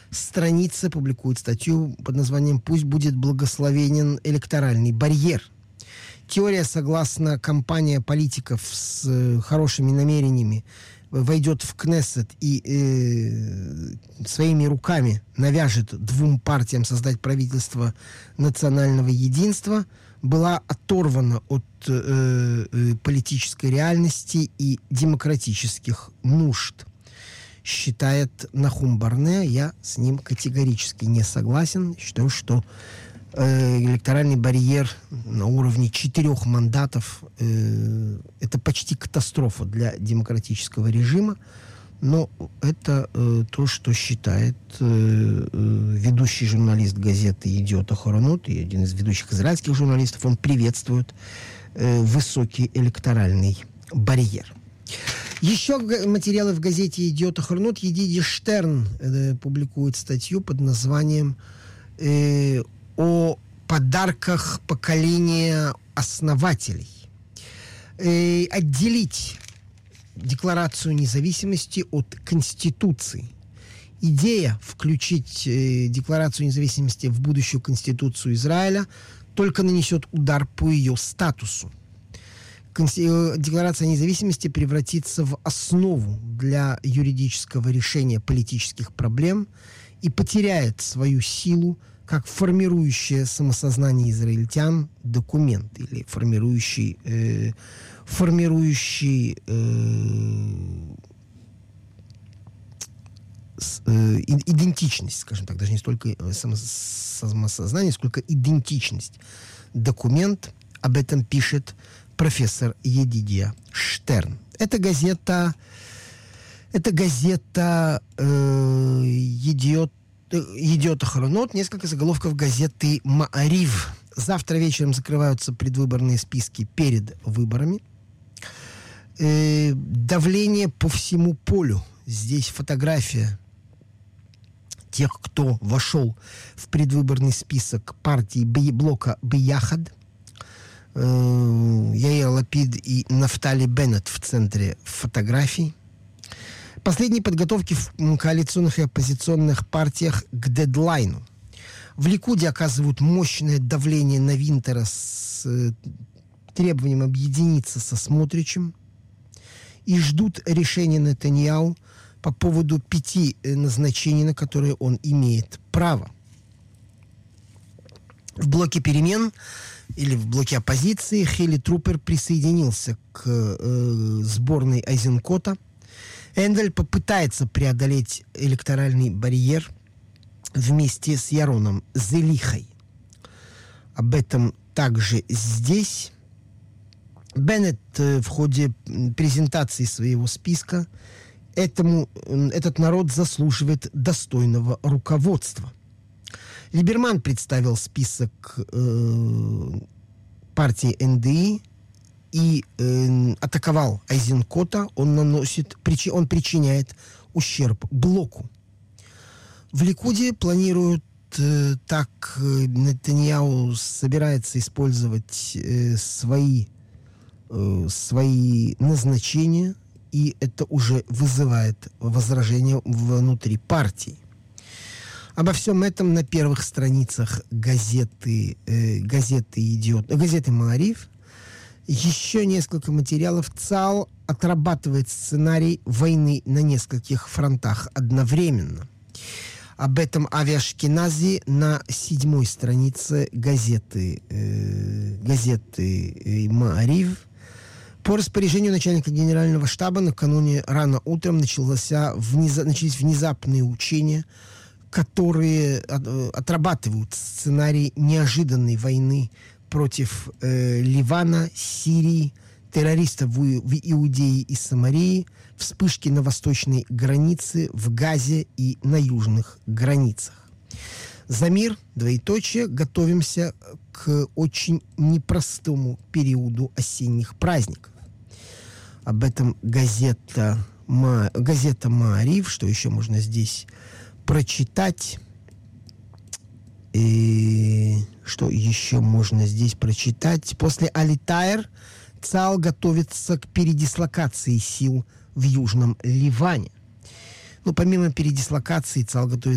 странице публикует статью под названием «Пусть будет благословенен электоральный барьер». Теория, согласно компания политиков с хорошими намерениями, войдет в Кнессет и своими руками навяжет двум партиям создать правительство национального единства, была оторвана от политической реальности и демократических нужд. Считает Нахум Барнеа. Я с ним категорически не согласен. Считаю, что электоральный барьер на уровне 4 мандатов это почти катастрофа для демократического режима, но это то, что считает ведущий журналист газеты «Едиот Ахаронот» и один из ведущих израильских журналистов. Он приветствует высокий электоральный барьер. Еще материалы в газете «Едиот Ахаронот». Едиди Штерн публикует статью под названием о подарках поколения основателей. Отделить Декларацию независимости от Конституции. Идея включить Декларацию независимости в будущую Конституцию Израиля только нанесет удар по ее статусу. Декларация независимости превратится в основу для юридического решения политических проблем и потеряет свою силу как формирующее самосознание израильтян документ или формирующий идентичность, скажем так, даже не столько самосознание, сколько идентичность. Документ, об этом пишет профессор Едидия Штерн. Это газета «Едиот Ахаронот», несколько заголовков газеты «Маарив». Завтра вечером закрываются предвыборные списки перед выборами. Давление по всему полю. Здесь фотография тех, кто вошел в предвыборный список партии блока Бияхад. Яир Лапид и Нафтали Беннет в центре фотографий. Последние подготовки в коалиционных и оппозиционных партиях к дедлайну. В Ликуде оказывают мощное давление на Винтера с требованием объединиться со Смотричем и ждут решения Нетаньяху по поводу 5 назначений, на которые он имеет право. В блоке перемен или в блоке оппозиции Хели Трупер присоединился к сборной Айзенкота. Эндель попытается преодолеть электоральный барьер вместе с Яроном Зелихой. Об этом также здесь. Беннет в ходе презентации своего списка этот народ заслуживает достойного руководства. Либерман представил список партии НДИ и атаковал Айзенкота. Он причиняет ущерб блоку. В Ликуде планируют так Нетаньяху собирается использовать свои назначения, и это уже вызывает возражения внутри партии. Обо всем этом на первых страницах газеты «Маарив». Еще несколько материалов. ЦАО отрабатывает сценарий войны на нескольких фронтах одновременно. Об этом Ави Ашкенази на 7 странице газеты «Маарив». По распоряжению начальника генерального штаба накануне рано утром начались внезапные учения, которые отрабатывают сценарий неожиданной войны против Ливана, Сирии, террористов в Иудее и Самарии, вспышки на восточной границе, в Газе и на южных границах. За мир, двоеточие, готовимся к очень непростому периоду осенних праздников. Об этом газета «Маарив». Что еще можно здесь прочитать? Что еще можно здесь прочитать? После Алитайр ЦАО готовится к передислокации сил в Южном Ливане. Помимо передислокации ЦАО готовится